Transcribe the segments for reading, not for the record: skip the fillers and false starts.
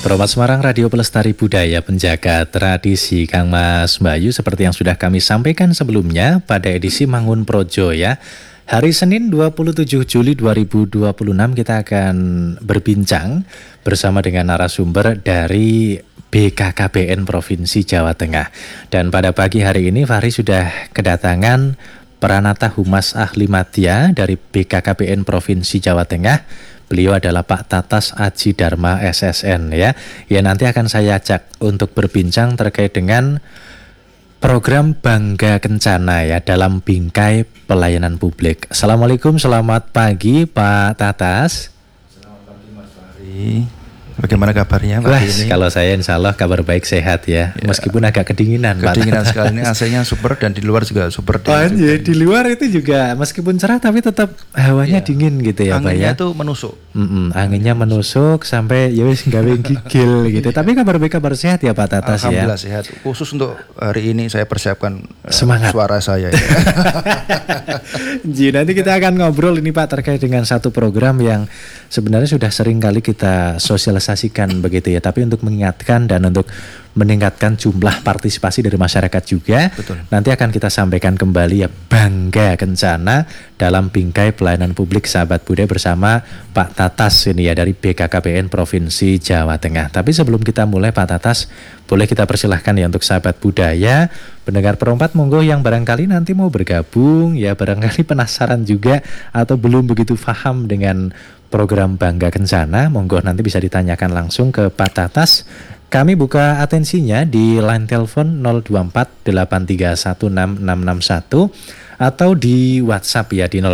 Perawat Semarang Radio Pelestari Budaya Penjaga Tradisi Kang Mas Bayu, seperti yang sudah kami sampaikan sebelumnya pada edisi Mangun Projo ya. Hari Senin 27 Juli 2026 kita akan berbincang bersama dengan narasumber dari BKKBN Provinsi Jawa Tengah. Dan pada pagi hari ini Fahri sudah kedatangan Pranata Humas Ahli Madya dari BKKBN Provinsi Jawa Tengah. Beliau adalah Pak Tatas Aji Dharma SSN ya. Ya, nanti akan saya ajak untuk berbincang terkait dengan program Bangga Kencana ya dalam bingkai pelayanan publik. Assalamualaikum, selamat pagi Pak Tatas. Selamat pagi Mas Fahri. Bagaimana kabarnya pagi ini? Kalau saya insya Allah kabar baik, sehat ya. Meskipun agak kedinginan Pak. Kedinginan sekali ini, AC-nya super dan di luar juga super. Di luar itu juga meskipun cerah tapi tetap hawanya dingin gitu ya Pak ya. Anginnya tuh menusuk. Anginnya menusuk sampai ya wis gawe gigil gitu. Tapi kabar baik, kabar sehat ya Pak Tatas ya. Alhamdulillah sehat. Khusus untuk hari ini saya persiapkan semangat suara saya ya. Nanti kita akan ngobrol ini Pak terkait dengan satu program yang sebenarnya sudah sering kali kita sosialisasikan begitu ya, tapi untuk mengingatkan dan untuk meningkatkan jumlah partisipasi dari masyarakat juga. Betul. Nanti akan kita sampaikan kembali ya, Bangga Kencana dalam bingkai pelayanan publik sahabat budaya bersama Pak Tatas ini ya dari BKKBN Provinsi Jawa Tengah. Tapi sebelum kita mulai Pak Tatas, boleh kita persilahkan ya untuk sahabat budaya, pendengar perempat monggo yang barangkali nanti mau bergabung ya, barangkali penasaran juga atau belum begitu paham dengan program Bangga Kencana, monggo nanti bisa ditanyakan langsung ke Pak Tatas. Kami buka atensinya di line telepon 024 8316661 atau di WhatsApp ya di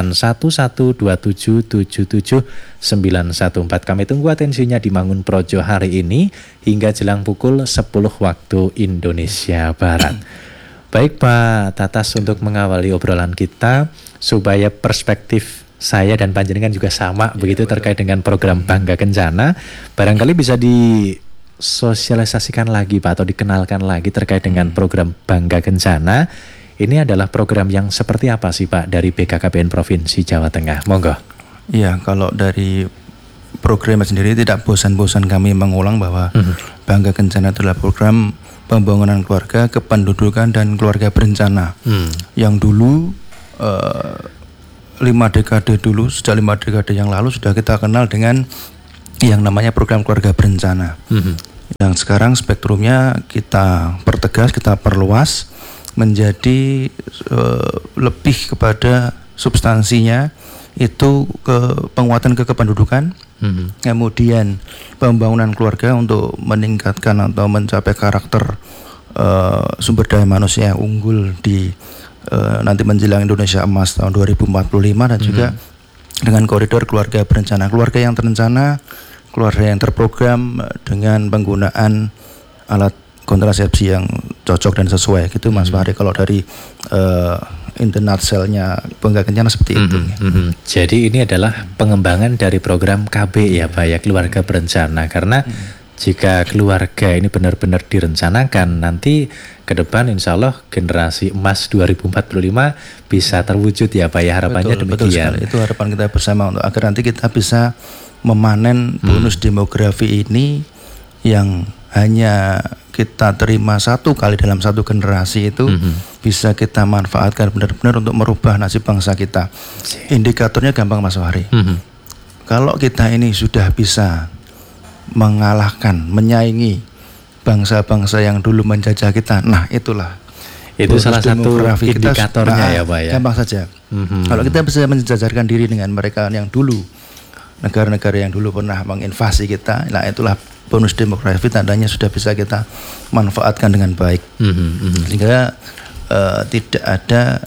081127779114. Kami tunggu atensinya di Mangun Projo hari ini hingga jelang pukul 10 waktu Indonesia Barat. Baik Pak Tatas, untuk mengawali obrolan kita supaya perspektif saya dan panjenengan juga sama begitu terkait dengan program Bangga Kencana, barangkali bisa disosialisasikan lagi Pak atau dikenalkan lagi terkait dengan program Bangga Kencana. Ini adalah program yang seperti apa sih Pak dari BKKBN Provinsi Jawa Tengah? Monggo. Iya, kalau dari program sendiri tidak bosan-bosan kami mengulang bahwa Bangga Kencana adalah program pembangunan keluarga, kependudukan dan keluarga berencana. Yang dulu 5 dekade dulu, sejak 5 dekade yang lalu sudah kita kenal dengan yang namanya program keluarga berencana. Yang sekarang spektrumnya kita pertegas, kita perluas menjadi lebih kepada substansinya itu ke penguatan kependudukan, kemudian pembangunan keluarga untuk meningkatkan atau mencapai karakter sumber daya manusia yang unggul di nanti menjelang Indonesia Emas tahun 2045 dan juga dengan koridor keluarga berencana, keluarga yang terencana, keluarga yang terprogram dengan penggunaan alat kontrasepsi yang cocok dan sesuai gitu Mas Fahri. Kalau dari internet selnya Bangga Kencana seperti itu. Jadi ini adalah pengembangan dari program KB ya Pak ya, keluarga berencana, karena jika keluarga ini benar-benar direncanakan, nanti ke depan insya Allah generasi emas 2045 bisa terwujud ya Pak ya, harapannya demikian. Betul sekali, itu harapan kita bersama untuk agar nanti kita bisa memanen bonus demografi ini yang hanya kita terima satu kali dalam satu generasi itu bisa kita manfaatkan benar-benar untuk merubah nasib bangsa kita. Indikatornya gampang Mas Fahri. Kalau kita ini sudah bisa mengalahkan, menyaingi bangsa-bangsa yang dulu menjajah kita, nah itulah itu salah satu indikatornya ya Pak ya. Gampang saja. Kalau kita bisa menjajarkan diri dengan mereka yang dulu, negara-negara yang dulu pernah menginvasi kita, nah itulah bonus demografi, tandanya sudah bisa kita manfaatkan dengan baik. Sehingga tidak ada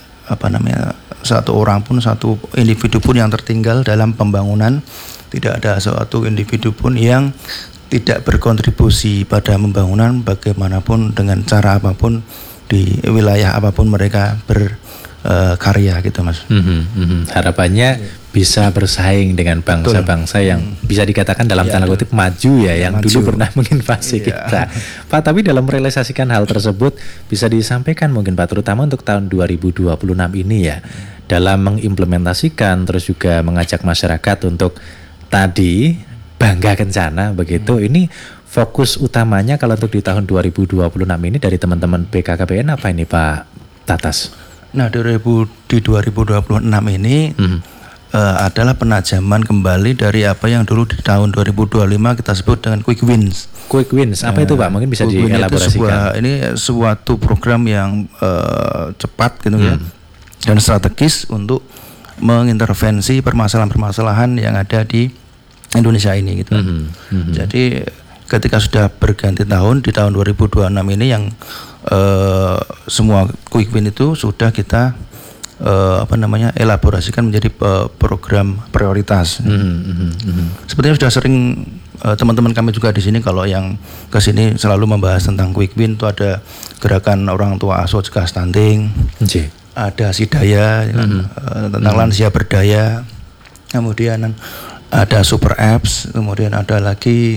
satu orang pun, satu individu pun yang tertinggal dalam pembangunan. Tidak ada suatu individu pun yang tidak berkontribusi pada pembangunan bagaimanapun dengan cara apapun di wilayah apapun mereka berkarya gitu Mas. Harapannya bisa bersaing dengan bangsa-bangsa yang bisa dikatakan dalam tanda kutip maju ya, yang dulu pernah menginvasi kita. Pak, tapi dalam merealisasikan hal tersebut bisa disampaikan mungkin Pak, terutama untuk tahun 2026 ini ya, dalam mengimplementasikan terus juga mengajak masyarakat untuk tadi Bangga Kencana begitu. Ini fokus utamanya kalau untuk di tahun 2026 ini dari teman-teman BKKBN apa ini Pak Tatas? Nah, di 2026 ini adalah penajaman kembali dari apa yang dulu di tahun 2025 kita sebut dengan quick wins. Quick wins, apa itu Pak? Mungkin bisa dielaborasikan. Ini suatu program yang cepat gitu ya, dan strategis untuk mengintervensi permasalahan-permasalahan yang ada di Indonesia ini gitu. Jadi ketika sudah berganti tahun di tahun 2026 ini yang semua quick win itu sudah kita elaborasikan menjadi program prioritas. Sepertinya sudah sering teman-teman kami juga di sini kalau yang ke sini selalu membahas tentang quick win. Itu ada gerakan orang tua asuh cegah stunting, ada Sidaya tentang lansia berdaya, kemudian ada super apps, kemudian ada lagi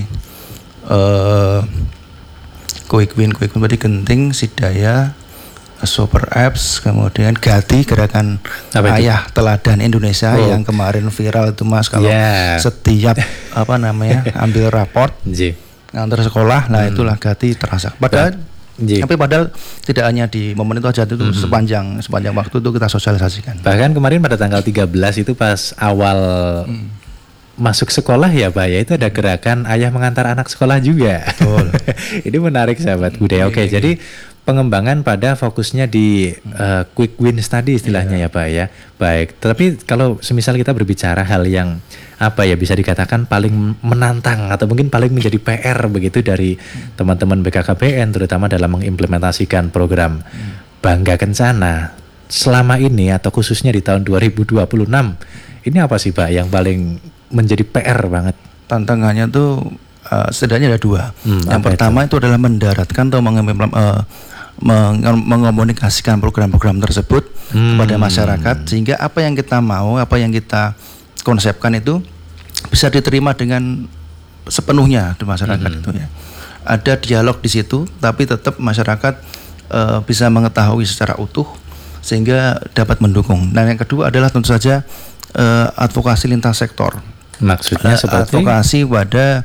quick win berarti Genting, Sidaya, super apps, kemudian Gati, gerakan ayah teladan Indonesia yang kemarin viral itu Mas, kalau setiap ambil raport antar sekolah, nah itulah Gati terasa. Padahal tidak hanya di momen itu aja, itu sepanjang waktu itu kita sosialisasikan. Bahkan kemarin pada tanggal 13 itu pas awal masuk sekolah ya Pak ya, itu ada gerakan ayah mengantar anak sekolah juga. Ini menarik sahabat budaya. Oke, jadi pengembangan pada fokusnya di quick wins tadi istilahnya ya Pak ya. Baik, tapi kalau semisal kita berbicara hal yang bisa dikatakan paling menantang atau mungkin paling menjadi PR begitu dari teman-teman BKKBN terutama dalam mengimplementasikan program Bangga Kencana selama ini atau khususnya di tahun 2026, ini apa sih Pak yang paling menjadi PR banget? Tantangannya tuh setidaknya ada dua. Yang pertama itu adalah mendaratkan atau mengomunikasikan program-program tersebut kepada masyarakat, sehingga apa yang kita mau, apa yang kita konsepkan itu bisa diterima dengan sepenuhnya di masyarakat itu ya. Ada dialog di situ, tapi tetap masyarakat bisa mengetahui secara utuh sehingga dapat mendukung. Dan yang kedua adalah tentu saja advokasi lintas sektor. Maksudnya seperti advokasi pada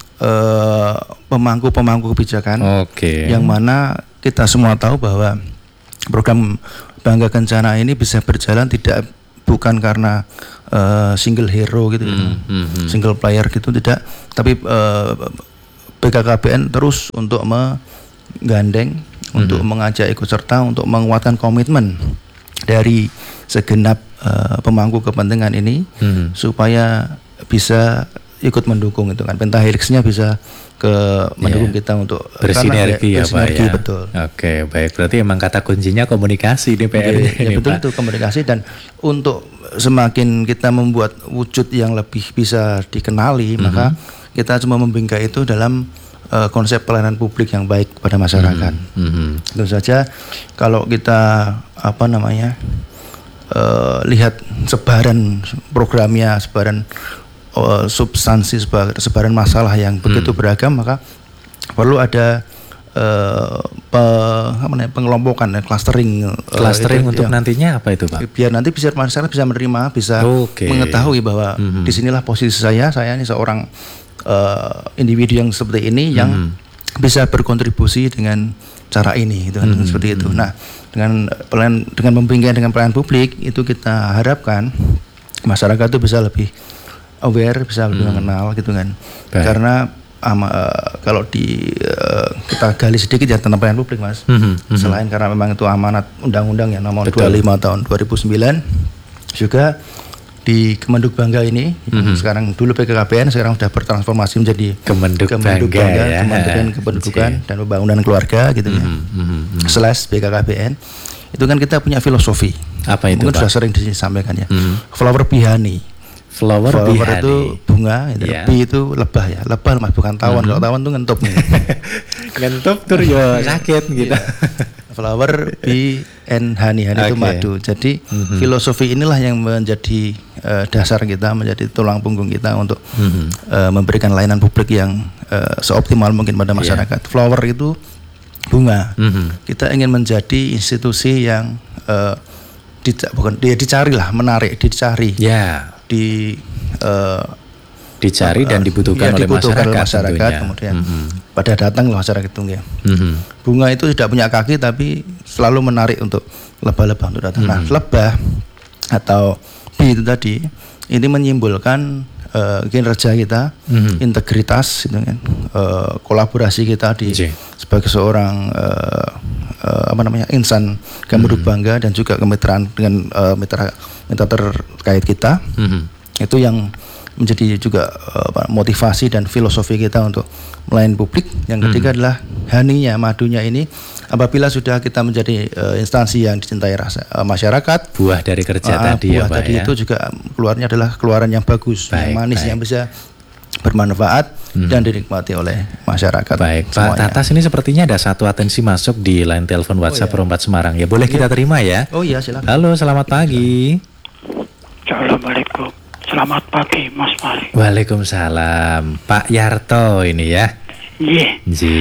pemangku kebijakan, yang mana kita semua tahu bahwa program Bangga Kencana ini bisa berjalan bukan karena single hero gitu, single player gitu, tidak, tapi BKKBN terus untuk menggandeng, untuk mengajak ikut serta, untuk menguatkan komitmen dari segenap pemangku kepentingan ini supaya bisa ikut mendukung itu kan, pentahelixnya bisa mendukung kita untuk bersinergi ya Pak ya. Betul. Oke, baik, berarti emang kata kuncinya komunikasi di PR ini betul Pak. Itu komunikasi, dan untuk semakin kita membuat wujud yang lebih bisa dikenali, maka kita cuma membingkai itu dalam konsep pelayanan publik yang baik pada masyarakat. Tentu saja kalau kita lihat sebaran programnya, sebaran substansi, sebaran masalah yang begitu beragam, maka perlu ada pengelompokan, clustering untuk nantinya apa itu Pak? Biar nanti masyarakat bisa menerima, bisa mengetahui bahwa disinilah posisi saya ini seorang individu yang seperti ini, yang bisa berkontribusi dengan cara ini, itu kan seperti itu. Nah, dengan membingkai dengan pelayanan publik itu kita harapkan masyarakat itu bisa lebih aware, bisa lebih mengenal gitu kan. Karena kalau kita gali sedikit ya tentang pelayanan publik Mas, selain karena memang itu amanat undang-undang yang nomor 25 tahun 2009, juga di Kemenduk Bangga ini, sekarang dulu BKKBN, sekarang sudah bertransformasi menjadi Kemenduk Bangga ya. Kementerian Kependudukan dan Pembangunan Keluarga gitu ya. / BKKBN. Itu kan kita punya filosofi. Apa itu mungkin Pak? Sudah sering disampaikan ya. Flower Bihani. Flower itu bunga, bee itu lebah ya. Lebah Mas, bukan tawon. Kalau tawon itu ngentup. Ngentup tur yo sakit gitu. Flower, bee, and honey itu madu. Jadi filosofi inilah yang menjadi dasar kita, menjadi tulang punggung kita untuk memberikan layanan publik yang seoptimal mungkin pada masyarakat. Flower itu bunga. Kita ingin menjadi institusi yang dicari, dicari dan dibutuhkan oleh masyarakat tentunya. Kemudian pada datang masyarakat itu ya. Bunga itu tidak punya kaki tapi selalu menarik untuk lebah-lebah untuk datang. Nah, lebah atau bee itu tadi ini menyimbolkan kinerja kita, integritas, gitu kan, kolaborasi kita sebagai seorang insan Gamudu Bangga dan juga kemitraan dengan mitra terkait kita. Itu yang menjadi juga motivasi dan filosofi kita untuk melayani publik. Yang ketiga adalah haninya, madunya ini apabila sudah kita menjadi instansi yang dicintai masyarakat, buah dari kerja tadi buah tadi itu juga keluarnya adalah keluaran yang bagus, yang manis, yang bisa bermanfaat dan dinikmati oleh masyarakat. Baik, Pak Tatas, ini sepertinya ada satu atensi masuk di line telepon WhatsApp Perompat Semarang. Ya, boleh kita terima ya? Oh iya, silakan. Halo, selamat pagi. Assalamualaikum. Selamat pagi, Mas Mari. Waalaikumsalam. Pak Yarto ini ya? Iya.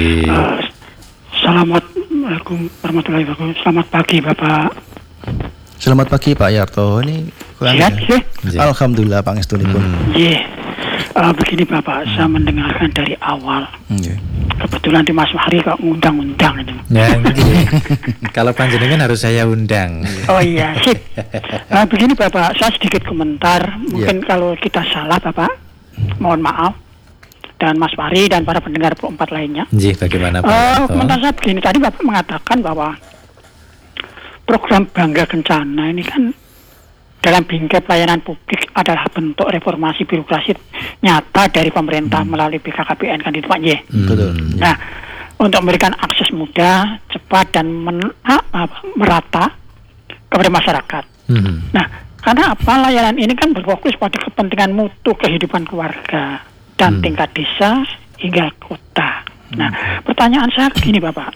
Assalamualaikum warahmatullahi wabarakatuh. Selamat pagi, Bapak. Selamat pagi, Pak Yarto. Ini sehat sih? Alhamdulillah, pangestunipun. Iya. Begini Bapak, saya mendengarkan dari awal. Kebetulan di Mas Mahri kok ngundang-undang itu. Ya, kalau panjenengan harus saya undang. Oh iya, sip. Begini Bapak, saya sedikit komentar. Mungkin kalau kita salah Bapak, mohon maaf. Dan Mas Mahri dan para pendengar 4 lainnya. Bagaimana Pak? Komentar saya begini, tadi Bapak mengatakan bahwa program Bangga Kencana ini kan dalam bingkai pelayanan publik adalah bentuk reformasi birokrasi nyata dari pemerintah melalui BKKBN kan itu Pak Y. Betul. Nah, untuk memberikan akses mudah, cepat dan merata kepada masyarakat. Nah, karena apa, layanan ini kan berfokus pada kepentingan mutu kehidupan keluarga dan tingkat desa hingga kota. Nah, pertanyaan saya gini Bapak,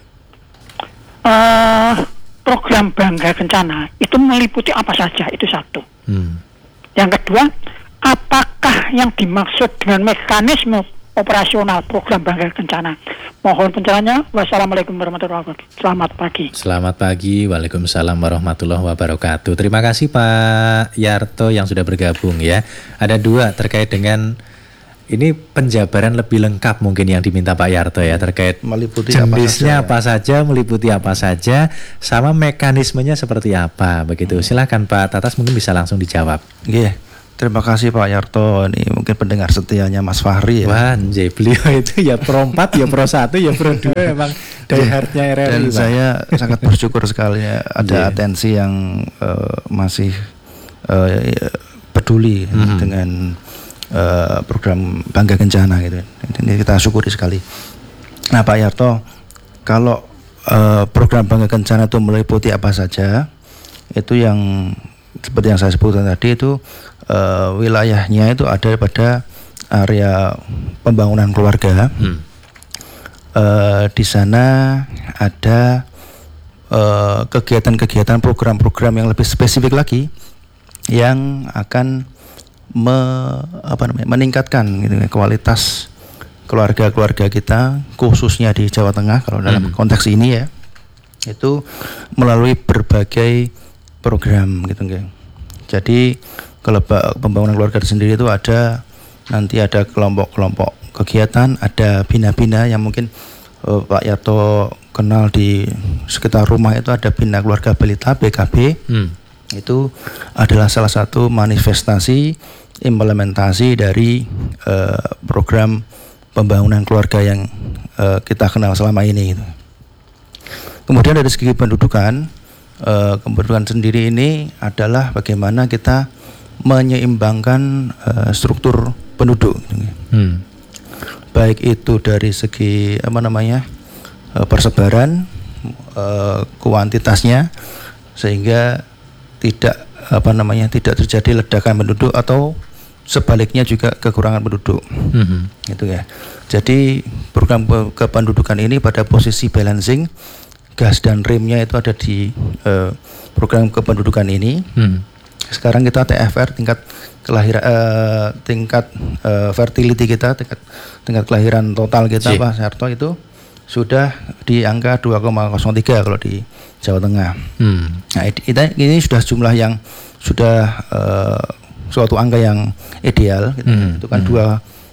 program Bangga Kencana itu meliputi apa saja? Itu satu. Yang kedua, apakah yang dimaksud dengan mekanisme operasional program Bangga Kencana? Mohon pencerahannya. Wassalamualaikum warahmatullahi wabarakatuh. Selamat pagi. Selamat pagi. Waalaikumsalam warahmatullahi wabarakatuh. Terima kasih Pak Yarto yang sudah bergabung ya. Ada 2 terkait dengan ini penjabaran lebih lengkap mungkin yang diminta Pak Yarto ya, terkait meliputi jenisnya apa saja, meliputi apa saja, sama mekanismenya seperti apa begitu. Silakan Pak Tatas, mungkin bisa langsung dijawab. Terima kasih Pak Yarto. Ini mungkin pendengar setianya Mas Fahri ya. Wah, beliau itu ya Pro 4, ya Pro 1, ya Pro 2 memang diehardnya RRI. Dan Pak, saya sangat bersyukur sekali ya, ada atensi yang masih peduli dengan program Bangga Kencana gitu. Ini kita syukuri sekali. Nah Pak Yarto, kalau program Bangga Kencana itu meliputi apa saja, itu yang seperti yang saya sebutkan tadi itu wilayahnya itu ada pada area pembangunan keluarga. Di sana ada kegiatan-kegiatan, program-program yang lebih spesifik lagi yang akan meningkatkan gitu, kualitas keluarga-keluarga kita khususnya di Jawa Tengah kalau dalam konteks ini ya, itu melalui berbagai program gitu. Jadi kalau pembangunan keluarga sendiri itu nanti ada kelompok-kelompok kegiatan, ada bina-bina yang mungkin Pak Yarto kenal di sekitar rumah itu ada Bina Keluarga Balita BKB. Itu adalah salah satu manifestasi implementasi dari program pembangunan keluarga yang kita kenal selama ini gitu. Kemudian dari segi pendudukan sendiri ini adalah bagaimana kita menyeimbangkan struktur penduduk gitu. Baik itu dari segi persebaran kuantitasnya, sehingga tidak terjadi ledakan penduduk atau sebaliknya juga kekurangan penduduk. Gitu ya. Jadi program kependudukan ini pada posisi balancing, gas dan remnya itu ada di program kependudukan ini. Sekarang kita TFR tingkat kelahiran tingkat fertility kita, tingkat kelahiran total kita Pak Sarto itu sudah di angka 2,03 kalau di Jawa Tengah. Nah, ini sudah jumlah yang sudah suatu angka yang ideal gitu. Itu kan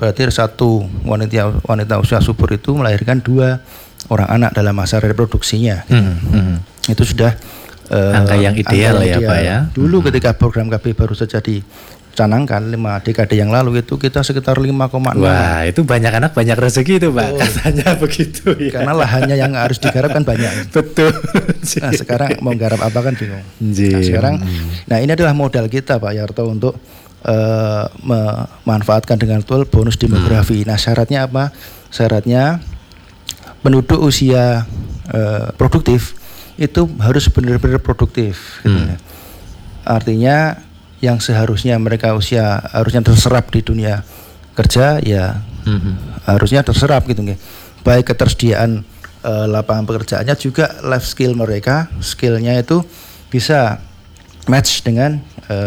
berarti satu wanita usia subur itu melahirkan 2 orang anak dalam masa reproduksinya. Itu sudah angka yang ideal ya Pak ya. Dulu ketika program KB baru saja dicanangkan 5 dekade yang lalu itu kita sekitar 5,6. Wah, itu banyak anak banyak rezeki itu Pak, katanya begitu ya. Karena lahannya yang harus digarap kan banyak. Betul. Nah sekarang mau garap apa kan bingung. Nah sekarang, ini adalah modal kita Pak Yarto untuk memanfaatkan dengan betul bonus demografi. Nah syaratnya apa? Syaratnya penduduk usia produktif itu harus benar-benar produktif. Gitu ya. Artinya yang seharusnya mereka harusnya terserap di dunia kerja ya harusnya terserap gitu ya. Baik ketersediaan lapangan pekerjaannya juga life skill mereka, skillnya itu bisa match dengan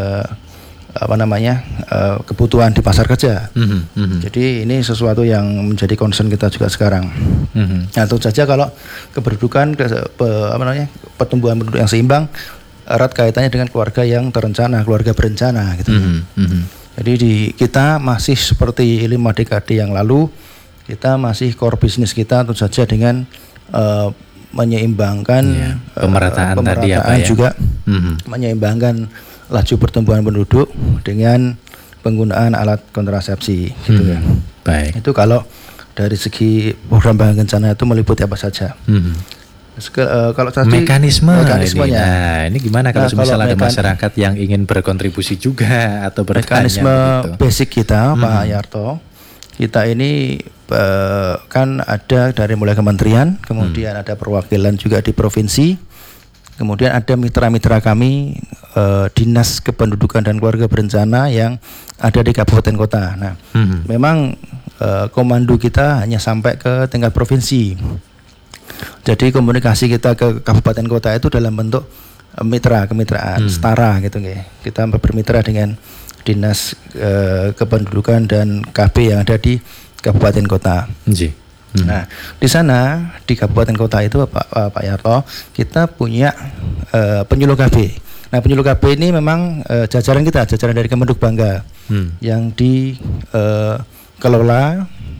kebutuhan di pasar kerja. Jadi ini sesuatu yang menjadi concern kita juga sekarang. Nah, tentu saja kalau keberdukan pertumbuhan penduduk yang seimbang erat kaitannya dengan keluarga yang terencana, keluarga berencana gitu. Jadi kita masih seperti 5 dekade yang lalu, kita masih core bisnis kita tentu saja dengan menyeimbangkan pemerataan tadi ya Pak ya. Juga menyeimbangkan laju pertumbuhan penduduk dengan penggunaan alat kontrasepsi gitu ya. Baik. Itu kalau dari segi program Bangga Kencana itu meliputi apa saja. Kalau tadi mekanismenya. Ini gimana kalau misalnya ada masyarakat yang ingin berkontribusi juga atau bertanya mekanisme begitu. Basic kita Pak Yarto, kita ini kan ada dari mulai kementerian, kemudian ada perwakilan juga di provinsi, kemudian ada mitra-mitra kami Dinas Kependudukan dan Keluarga Berencana yang ada di kabupaten kota. Nah, memang komando kita hanya sampai ke tingkat provinsi. Jadi komunikasi kita ke kabupaten kota itu dalam bentuk kemitraan setara gitu nggih. Kita bermitra dengan Dinas Kependudukan dan KB yang ada di kabupaten kota. Nah, di sana di kabupaten kota itu Pak Yarto, kita punya penyuluh KB. Nah, penyuluh KB ini memang jajaran dari Kemenduk Bangga yang dikelola,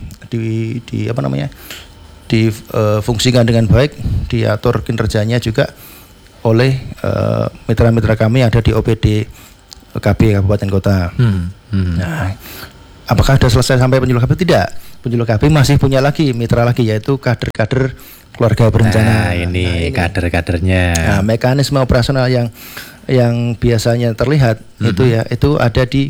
difungsikan dengan baik, diatur kinerjanya juga oleh mitra-mitra kami yang ada di OPD KB Kabupaten Kota. Nah, apakah sudah selesai sampai penyuluh KB? Tidak. Penyuluh KB masih punya mitra lagi yaitu kader-kader keluarga berencana. Nah, ini kader-kadernya. Nah, mekanisme operasional yang biasanya terlihat itu ada di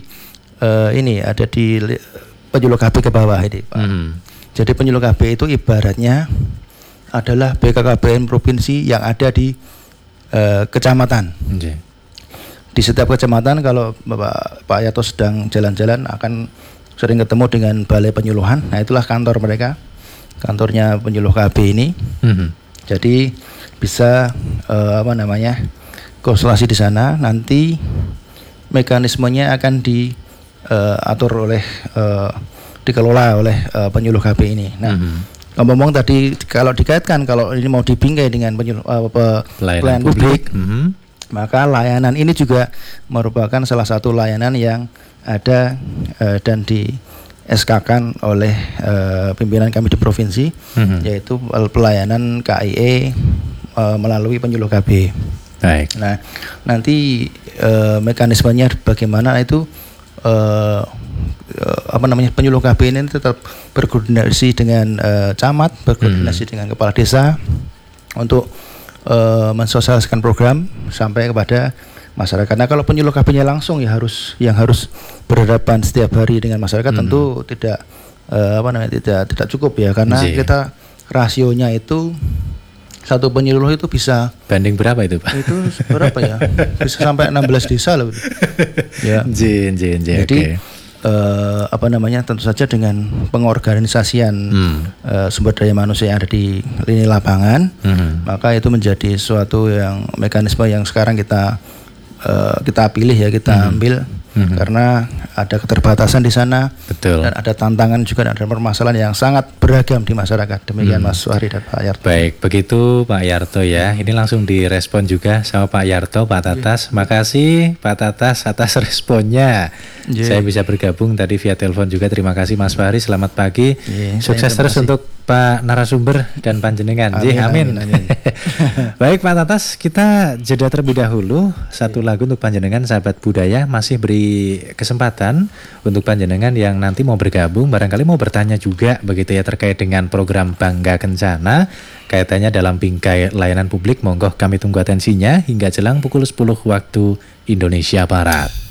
penyuluh KB ke bawah ini, Pak. Jadi penyuluh KB itu ibaratnya adalah BKKBN provinsi yang ada di kecamatan. Di setiap kecamatan kalau Pak Yato sedang jalan-jalan akan sering ketemu dengan balai penyuluhan. Nah, itulah kantor mereka, kantornya penyuluh KB ini. Jadi bisa konsultasi di sana. Nanti mekanismenya akan diatur dikelola oleh penyuluh KB ini. Nah, ngomong tadi kalau dikaitkan kalau ini mau dibingkai dengan pelayanan publik, maka layanan ini juga merupakan salah satu layanan yang ada dan di SK-kan oleh pimpinan kami di provinsi, yaitu pelayanan KIE melalui penyuluh KB. Baik. Nah, nanti mekanismenya bagaimana itu penyuluh KB ini tetap berkoordinasi dengan camat, berkoordinasi dengan kepala desa untuk mensosialisasikan program sampai kepada masyarakat. Nah, kalau penyuluh KB-nya langsung yang harus berhadapan setiap hari dengan masyarakat tentu tidak cukup ya, karena kita rasionya itu satu penyuluh itu bisa banding berapa itu Pak? Itu berapa ya? Bisa sampai 16 desa loh. Ya. Jadi tentu saja dengan pengorganisasian sumber daya manusia yang ada di lini lapangan, maka itu menjadi suatu yang mekanisme yang sekarang kita pilih ya, kita ambil karena ada keterbatasan di sana. Betul. Dan ada tantangan juga dan ada permasalahan yang sangat beragam di masyarakat. Demikian Mas Suhari dan Pak Yarto. Baik, begitu Pak Yarto ya. Ini langsung direspon juga sama Pak Yarto, Pak Tatas. Makasih Pak Tatas atas responnya. Saya bisa bergabung tadi via telepon juga. Terima kasih Mas Fahri. Selamat pagi. Sukses terus untuk Pak narasumber dan panjenengan. Amin. Baik Pak Tatas, kita jeda terlebih dahulu. Satu lagu untuk panjenengan sahabat budaya. Masih beri kesempatan untuk panjenengan yang nanti mau bergabung, barangkali mau bertanya juga begitu ya terkait dengan program Bangga Kencana, kaitannya dalam bingkai layanan publik. Monggo kami tunggu atensinya hingga jelang pukul 10 waktu Indonesia Barat.